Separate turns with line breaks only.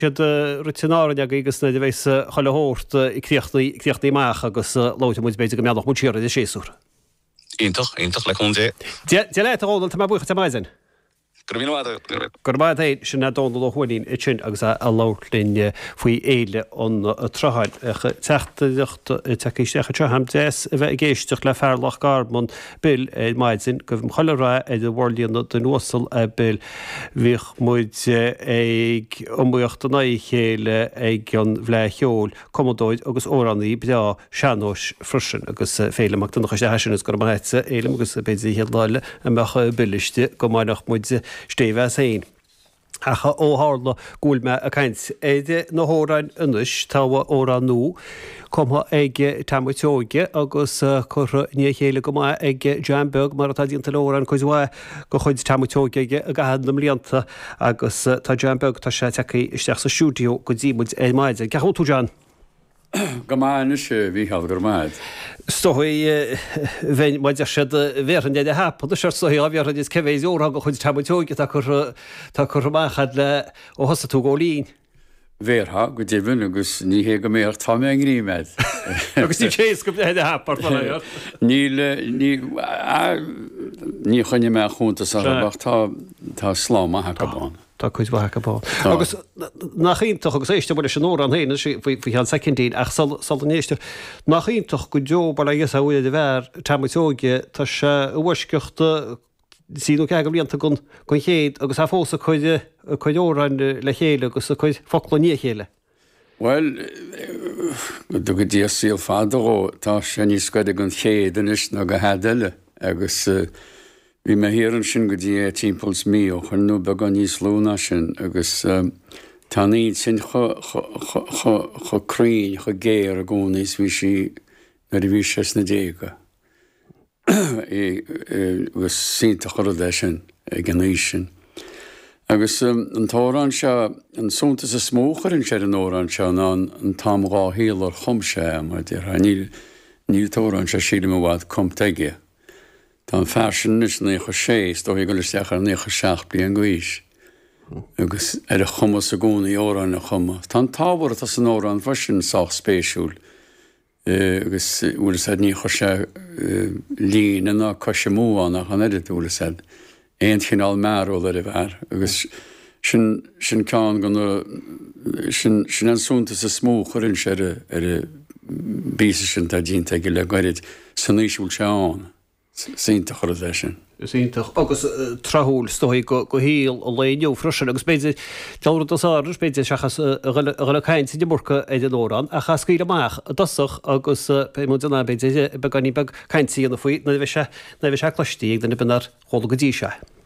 rutinárin agus na bhéis choilehórt i críochtaí meach agus láte muid beidir go meannach mú tíir a séúr.
Ítach le chun dé.
De leit áil tá bucha tá maisin. Gurmáid é sin na dónal ó chuilín i sin agus a láirlín faoi éile ón troáid teíistecha treham déas a bheith géisteach le fearlach garbman bil maidsinn go bhm cholerá é do bhórlíonna den nósal a bil bhíh muid ag ombuocht na chéile ag an bhleithheol commodóid agus óraní bidá seanós frisin agus féileach duna sé heisinas go maitse éile agus beidir héad láile a mecha biliiste go maiach muid Stéve séin. Acha óhála gúilme a caint éide na hórain inis táha óra nó comha ag tamuteóige agus chur ní chéile go ag Janbeg mar atá dínta óran chuidhá go chuid tamuteóige a gahadnam líanta agus tá Janbeg tá sé teí isteach sa siúdiú go ddímuid é maidide. Ceú tú Jan?
Gomáine sé bhíhall gur maid.
Stohui bhain maid sé bhéan de hap, sé soí ábhear is cehééis óra go chuid tamuteóige tá chur machchad le ó hosa tú go lín.
Bhéirtha go ddíhann agus níhé go méar tá mé an ríimeid.
Agus tí chééis go de hapar
ní chunne me chunta sa tá sláma habáin.
Tá chuid bhacha bá. Agus nach ionintach agus éiste bud sin óra an héine faoi an secondín ach salnéiste nach ionintach go deo bar agus a bhfuil de bhar tamuteóige tá se bhuiisceachta síú ce go blianta gon chéad agus a fósa chuid órain le chéile agus a chuid fola ní chéile.
Well, do go dtí síl fádó tá sé ní scoide gon chéad is na go heile agus bhí me héann sin go dtí timppuls mío chun nó be gan níos lúna sin agus tá iad sin chocrín chu géir a gcónaís bhí si na bhí sé na déige. Agus sínta chur lei sin ag an éis sin. Agus an tórán se an súntas a smócharin sé an órán se an támrá héalar chumse mar níl tórán se síle bhád comteige. Tá an fersin is 96 do go leisteach ar 96 bliain gois. Agus a chumas a gúnaí órán a chuma. Tá tábhar tá san órán fasin sách spéisiúil agus bhfuil sé ní chu sé lín na cose múánach an éidir sé. Éon chinál mearúil ar a bhar, agus sin ceán sin an súnta sa smó chuann sé ar bísa sin tá dínta go le gairid san níosúil seán. Sínta chur lei sin.
Síntaach agus trahúil stoí go híal ó léonú frisin agus beidir teras beidir sechas le caiint de burcha é den órán a chascíile amach a dosach agus péúna beidir be ganí be caiintí an faoi na bheith se cloistíí ag denna benar hóla go dtí se.